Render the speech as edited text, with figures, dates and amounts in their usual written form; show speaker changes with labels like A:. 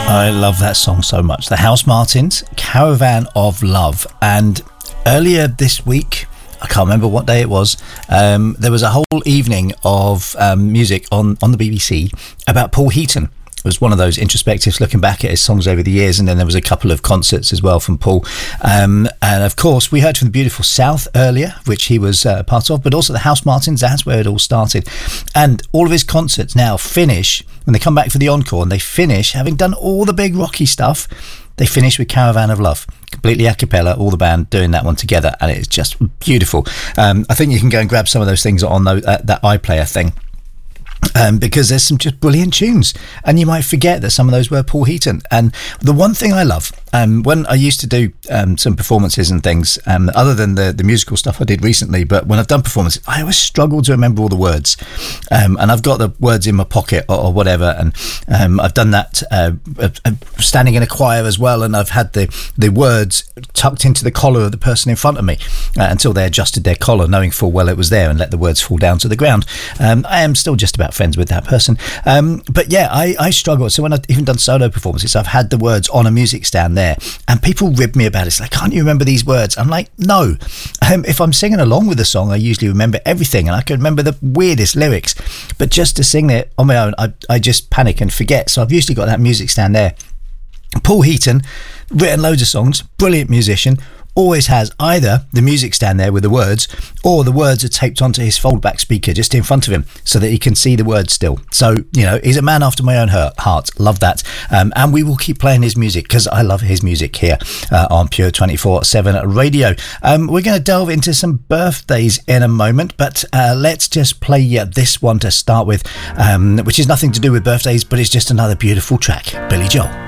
A: I love that song so much. The Housemartins, Caravan of Love. And earlier this week, I can't remember what day it was, there was a whole evening of music on the BBC about Paul Heaton. It was one of those introspectives looking back at his songs over the years, and then there was a couple of concerts as well from Paul. And of course, we heard from the beautiful South earlier, which he was part of, but also the Housemartins, that's where it all started. And all of his concerts now finish, when they come back for the encore, and they finish, having done all the big rocky stuff, they finish with Caravan of Love, completely a cappella, all the band doing that one together, and it's just beautiful. I think you can go and grab some of those things on that iPlayer thing. Because there's some just brilliant tunes, and you might forget that some of those were Paul Heaton. And the one thing I love, when I used to do some performances and things, other than the musical stuff I did recently, but when I've done performances, I always struggle to remember all the words, and I've got the words in my pocket or whatever, and I've done that standing in a choir as well, and I've had the words tucked into the collar of the person in front of me until they adjusted their collar, knowing full well it was there, and let the words fall down to the ground. I am still just about friends with that person, but yeah, I struggle. So when I've even done solo performances, I've had the words on a music stand there, and people rib me about it. It's like, can't you remember these words? I'm like, no. If I'm singing along with the song, I usually remember everything, and I can remember the weirdest lyrics, but just to sing it on my own, I just panic and forget. So I've usually got that music stand there. Paul Heaton, written loads of songs, brilliant musician, always has either the music stand there with the words, or the words are taped onto his fold-back speaker just in front of him so that he can see the words still. So, you know, he's a man after my own heart. Love that. And we will keep playing his music because I love his music here on Pure 24/7 Radio. We're going to delve into some birthdays in a moment, but let's just play this one to start with, which is nothing to do with birthdays, but it's just another beautiful track. Billy Joel.